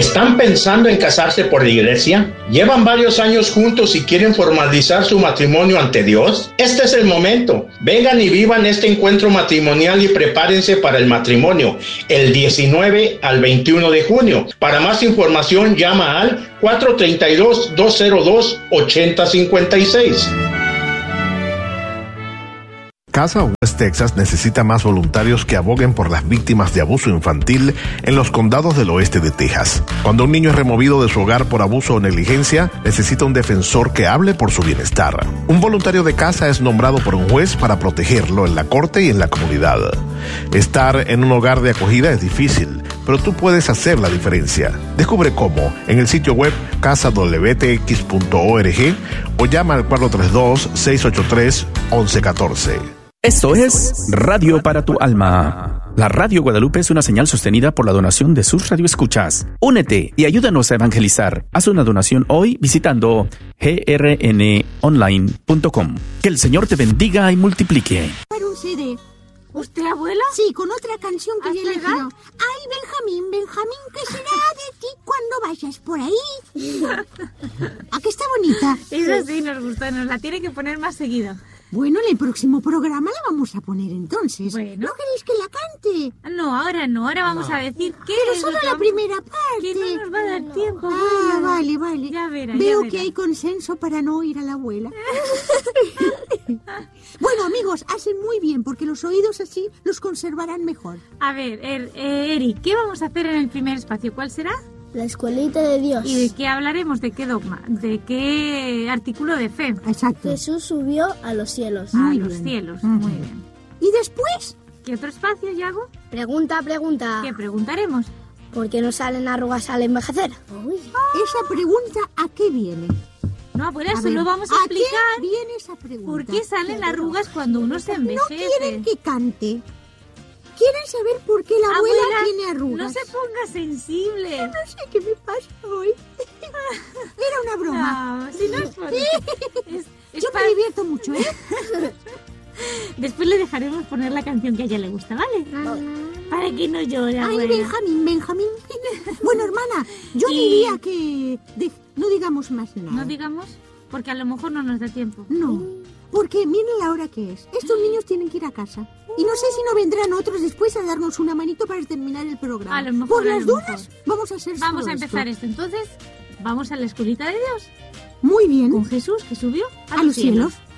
¿Están pensando en casarse por la iglesia? ¿Llevan varios años juntos y quieren formalizar su matrimonio ante Dios? Este es el momento. Vengan y vivan este encuentro matrimonial y prepárense para el matrimonio el 19 al 21 de junio. Para más información llama al 432-202-8056. Casa West Texas necesita más voluntarios que aboguen por las víctimas de abuso infantil en los condados del oeste de Texas. Cuando un niño es removido de su hogar por abuso o negligencia, necesita un defensor que hable por su bienestar. Un voluntario de casa es nombrado por un juez para protegerlo en la corte y en la comunidad. Estar en un hogar de acogida es difícil, pero tú puedes hacer la diferencia. Descubre cómo en el sitio web casadwtx.org o llama al 432-683-1114. Esto es Radio para tu Alma. La Radio Guadalupe es una señal sostenida por la donación de sus radioescuchas. Únete y ayúdanos a evangelizar. Haz una donación hoy visitando grnonline.com. Que el Señor te bendiga y multiplique. Para un CD. ¿Usted, abuela? Sí, con otra canción que ya elegido. edad? Ay, Benjamín, ¿qué será de ti cuando vayas por ahí? ¿A qué está bonita? Esa sí nos gusta, nos la tiene que poner más seguido. Bueno, en el próximo programa la vamos a poner entonces. Bueno. ¿No queréis que la cante? No, ahora vamos a decir qué Pero es solo lo que la vamos- primera parte. Que no nos va a dar tiempo, Ah, abuela. vale. Ya verá, Veo ya que verá. hay consenso para no oír a la abuela. Bueno, amigos, hacen muy bien porque los oídos así los conservarán mejor. A ver, Eri, ¿qué vamos a hacer en el primer espacio? ¿Cuál será? La escuelita de Dios. ¿Y de qué hablaremos? ¿De qué dogma? ¿De qué artículo de fe? Exacto. Jesús subió a los cielos. A Muy los bien. cielos. Ujú. Muy bien. ¿Y después? ¿Qué otro espacio, Yago? Pregunta. ¿Qué preguntaremos? ¿Por qué no salen arrugas al envejecer? Esa pregunta, ¿a qué viene? No, abuela, A eso ver, lo vamos a ¿a explicar. qué viene esa pregunta? ¿Por qué salen arrugas cuando uno se No envejece? quieren que cante. Quieren saber por qué la abuela tiene arrugas. no se ponga sensible. No sé qué me pasa hoy. Era una broma. No, si no es por... es Yo para- me divierto mucho, ¿eh? Después le dejaremos poner la canción que a ella le gusta, ¿vale? Para que no llore, Ay, abuela. Benjamín. Bueno, hermana, yo Y- diría que no digamos más nada. No digamos, porque a lo mejor no nos da tiempo. No, porque miren la hora que es. Estos niños tienen que ir a casa. Y no sé si no vendrán otros después a darnos una manito para terminar el programa. A lo mejor, Por a las lo dudas, vamos a hacer Vamos solo a empezar esto. esto. Entonces, vamos a la escuelita de Dios. Muy bien. Con Jesús, que subió A los cielos.